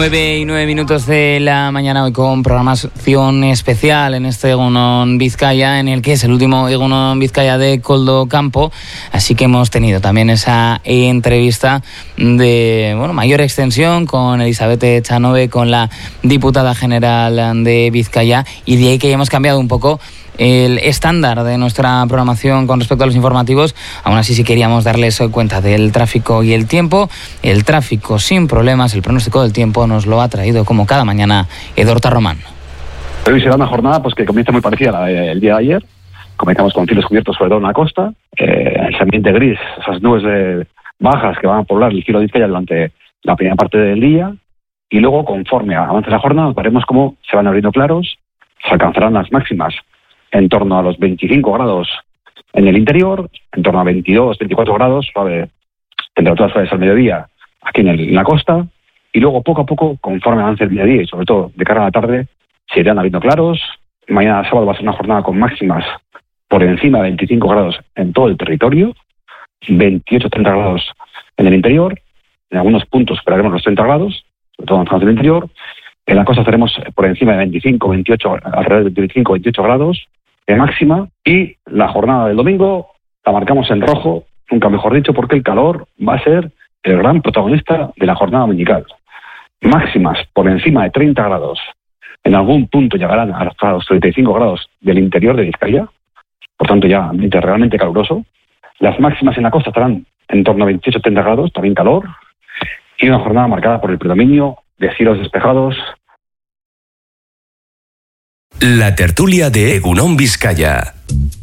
9:09 de la mañana, hoy con programación especial en este Egunon Vizcaya, en el que es el último Egunon Vizcaya de Koldo Campo, así que hemos tenido también esa entrevista de mayor extensión con Elizabeth Echanove, con la diputada general de Vizcaya, y de ahí que hemos cambiado un poco el estándar de nuestra programación con respecto a los informativos. Aún así, sí queríamos darles cuenta del tráfico y el tiempo. El tráfico sin problemas, el pronóstico del tiempo nos lo ha traído como cada mañana Eduardo Román. Hoy será una jornada que comienza muy parecida a la del día de ayer. Comenzamos con cielos cubiertos sobre todo en la costa, ese ambiente gris, esas nubes bajas que van a poblar el cielo de Vizcaya durante la primera parte del día, y luego, conforme avance la jornada, veremos cómo se van abriendo claros, se alcanzarán las máximas en torno a los 25 grados en el interior, en torno a 22, 24 grados, temperaturas suaves al mediodía aquí en la costa, y luego poco a poco, conforme avance el mediodía y sobre todo de cara a la tarde, se irán abriendo claros. Mañana sábado va a ser una jornada con máximas por encima de 25 grados en todo el territorio, 28-30 grados en el interior, en algunos puntos superaremos los 30 grados, sobre todo en zonas del interior. En la costa estaremos por encima de 25, 28, alrededor de 25, 28 grados de máxima, y la jornada del domingo la marcamos en rojo, nunca mejor dicho, porque el calor va a ser el gran protagonista de la jornada dominical. Máximas por encima de 30 grados, en algún punto llegarán hasta los 35 grados del interior de Vizcaya, por tanto ya ambiente realmente caluroso. Las máximas en la costa estarán en torno a 28-30 grados, también calor, y una jornada marcada por el predominio de cielos despejados. La tertulia de Egunon Vizcaya.